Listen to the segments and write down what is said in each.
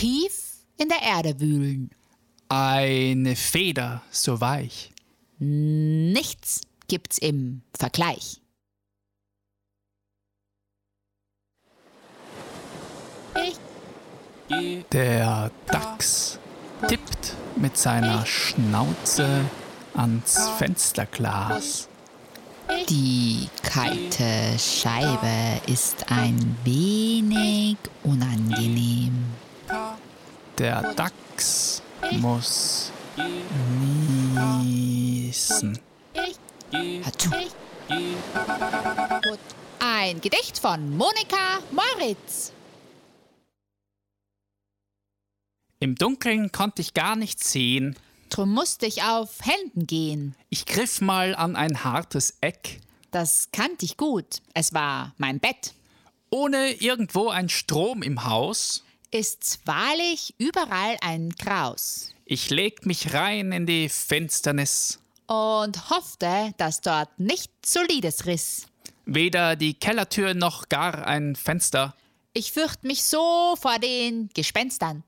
tief in der Erde wühlen. Eine Feder so weich. Nichts gibt's im Vergleich. Der Dachs tippt mit seiner Schnauze ans Fensterglas. Die kalte Scheibe ist ein wenig unangenehm. Der Dachs muss niesen. Hatschu. Ein Gedicht von Monika Moritz. Im Dunkeln konnte ich gar nichts sehen. Drum musste ich auf Händen gehen. Ich griff mal an ein hartes Eck. Das kannte ich gut. Es war mein Bett. Ohne irgendwo ein Strom im Haus. Ist's wahrlich überall ein Graus. Ich legte mich rein in die Finsternis. Und hoffte, dass dort nicht solides riss. Weder die Kellertür noch gar ein Fenster. Ich fürcht mich so vor den Gespenstern.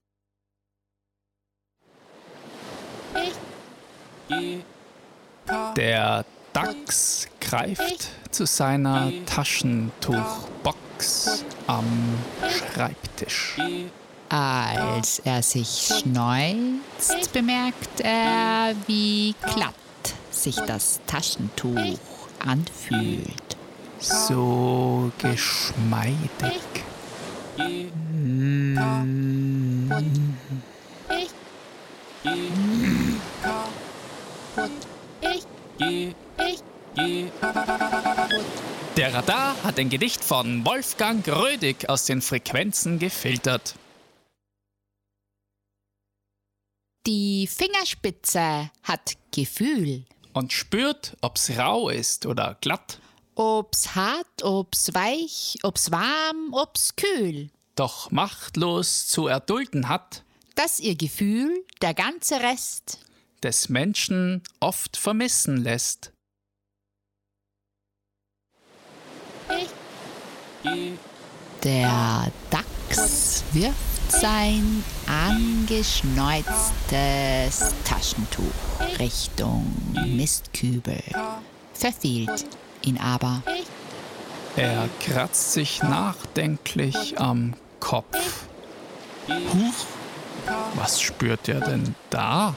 Der Dachs greift zu seiner Taschentuchbox am Schreibtisch. Als er sich schneuzt, bemerkt er, wie glatt sich das Taschentuch anfühlt. So geschmeidig. Der Radar hat ein Gedicht von Wolfgang Rödig aus den Frequenzen gefiltert. Die Fingerspitze hat Gefühl. Und spürt, ob's rau ist oder glatt. Ob's hart, ob's weich, ob's warm, ob's kühl. Doch machtlos zu erdulden hat, Dass ihr Gefühl der ganze Rest des Menschen oft vermissen lässt. Der Dachs wirft sein angeschneuztes Taschentuch Richtung Mistkübel, verfehlt ihn aber. Er kratzt sich nachdenklich am Kopf. Huch, was spürt er denn da?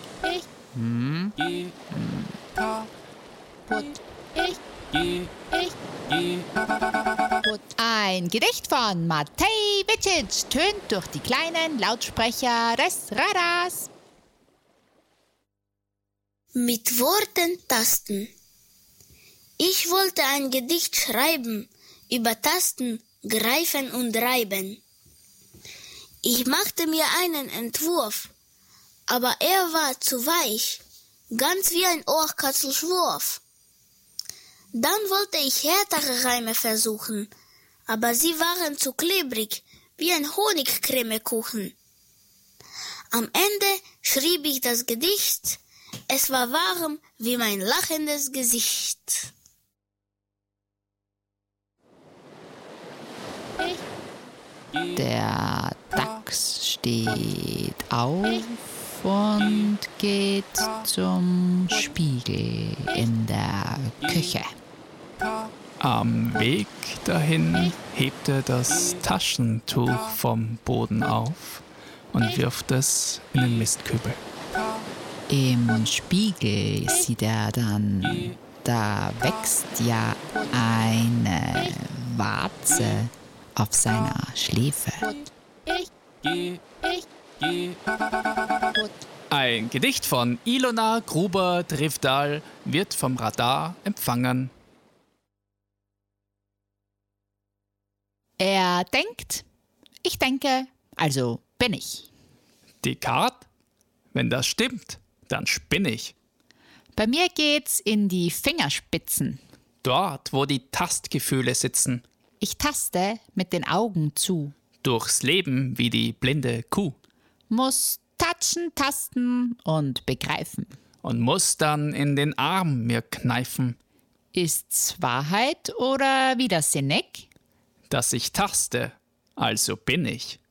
Ein Gedicht von Matej Vicic tönt durch die kleinen Lautsprecher des Radars. Mit Worten tasten. Ich wollte ein Gedicht schreiben, über Tasten, greifen und reiben. Ich machte mir einen Entwurf, aber er war zu weich, ganz wie ein Ohrkatzelschwurf. Dann wollte ich härtere Reime versuchen, aber sie waren zu klebrig, wie ein Honigcremekuchen. Am Ende schrieb ich das Gedicht, es war warm wie mein lachendes Gesicht. Der Dachs steht auf und geht zum Spiegel in der Küche. Am Weg dahin hebt er das Taschentuch vom Boden auf und wirft es in den Mistkübel. Im Spiegel sieht er dann, da wächst ja eine Warze auf seiner Schläfe. Ein Gedicht von Ilona Gruber-Drifdahl wird vom Radar empfangen. Er denkt, ich denke, also bin ich. Descartes? Wenn das stimmt, dann spinne ich. Bei mir geht's in die Fingerspitzen. Dort, wo die Tastgefühle sitzen. Ich taste mit den Augen zu. Durchs Leben wie die blinde Kuh. Muss touchen, tasten und begreifen. Und muss dann in den Arm mir kneifen. Ist's Wahrheit oder widersinnig? Dass ich taste, also bin ich.